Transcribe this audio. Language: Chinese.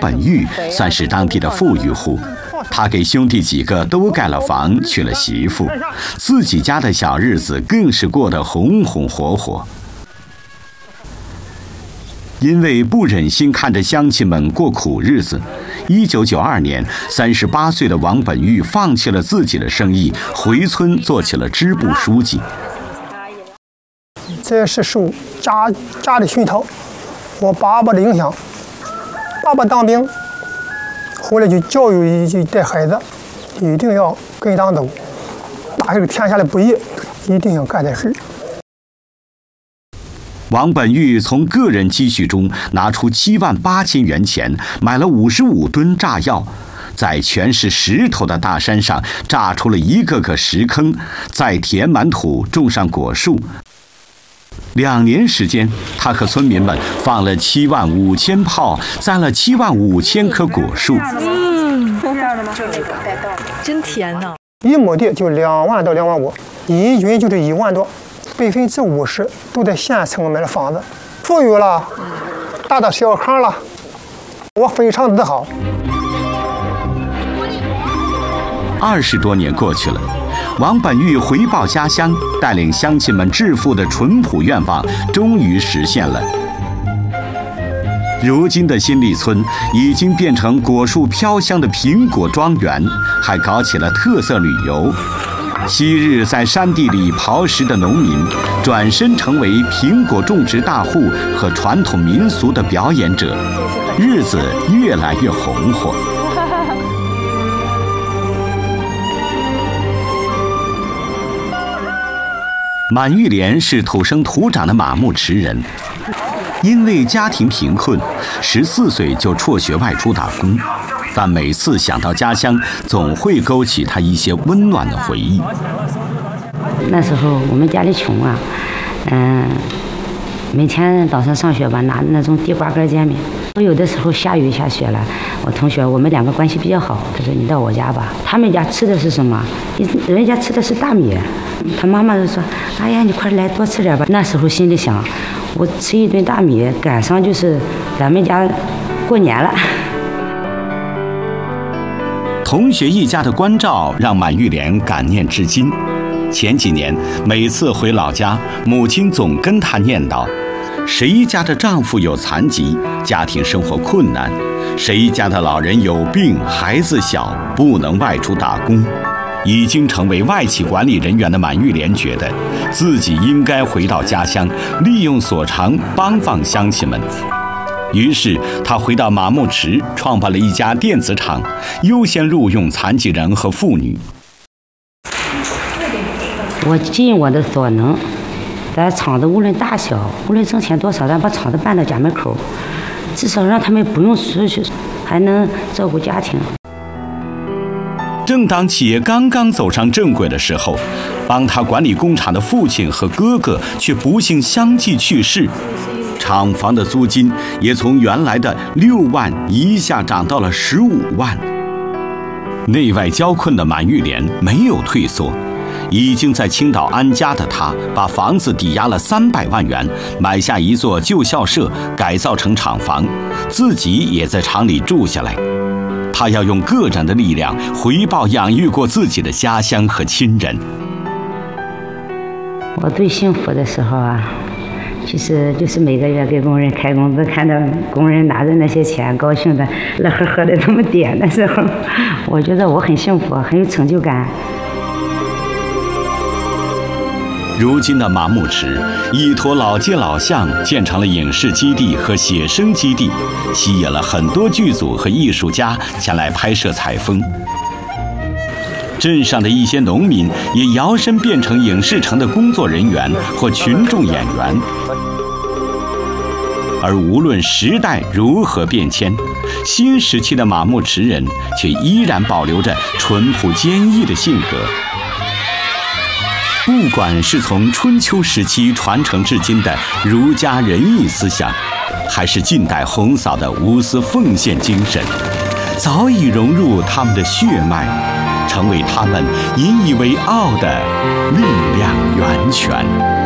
本玉算是当地的富裕户，他给兄弟几个都盖了房，娶了媳妇，自己家的小日子更是过得红红火火。因为不忍心看着乡亲们过苦日子，1992年，38岁的王本玉放弃了自己的生意，回村做起了支部书记。 这是受家里熏陶，我爸爸的影响。爸爸当兵，回来就教育就带孩子，一定要跟党走，打这个天下的不易，一定要干点事。 王本玉从个人积蓄中拿出78000元钱，买了55吨炸药，在全是石头的大山上炸出了一个个石坑，再填满土，种上果树。2年时间，他和村民们放了75000炮，栽了75000棵果树。 真甜呐！ 一亩地就2万到2万5，一均就是1万多，50%都在县城买了房子，富裕了，大到小康了，我非常自豪。 20多年过去了，王本玉回报家乡，带领乡亲们致富的淳朴愿望终于实现了。如今的新立村已经变成果树飘香的苹果庄园，还搞起了特色旅游。昔日在山地里刨食的农民，转身成为苹果种植大户和传统民俗的表演者，日子越来越红火。满玉莲是土生土长的马木池人，因为家庭贫困，14岁就辍学外出打工，但每次想到家乡，总会勾起他一些温暖的回忆。 那时候我们家里穷啊，每天早上上学吧，拿那种地瓜干煎饼。有的时候下雨下雪了，我们2个关系比较好，他说你到我家吧。他们家吃的是什么？人家吃的是大米。他妈妈就说：“哎呀，你快来多吃点吧。”那时候心里想，我吃一顿大米，赶上就是咱们家过年了。 同学一家的关照让满玉莲感念至今。前几年每次回老家，母亲总跟她念叨：谁家的丈夫有残疾，家庭生活困难；谁家的老人有病，孩子小，不能外出打工。已经成为外企管理人员的满玉莲觉得自己应该回到家乡，利用所长帮帮乡亲们。于是他回到马木池，创办了一家电子厂，优先录用残疾人和妇女。 我尽我的所能，咱厂子无论大小，无论挣钱多少，咱把厂子办到家门口，至少让他们不用出去，还能照顾家庭。 正当企业刚刚走上正轨的时候，帮他管理工厂的父亲和哥哥却不幸相继去世，厂房的租金也从原来的6万一下涨到了15万。内外交困的满玉莲没有退缩，已经在青岛安家的他，把房子抵押了300万元，买下一座旧校舍，改造成厂房，自己也在厂里住下来。他要用个人的力量回报养育过自己的家乡和亲人。 我最幸福的时候啊，其实就是每个月给工人开工资，看到工人拿着那些钱，高兴的乐呵呵的这么点的时候，我觉得我很幸福，很有成就感。 如今的马木池一坨老街老巷建成了影视基地和写生基地，吸引了很多剧组和艺术家前来拍摄采风。镇上的一些农民也摇身变成影视城的工作人员或群众演员。而无论时代如何变迁，新时期的马木池人却依然保留着淳朴坚毅的性格。不管是从春秋时期传承至今的儒家仁义思想，还是近代红嫂的无私奉献精神，早已融入他们的血脉，成为他们引以为傲的力量源泉。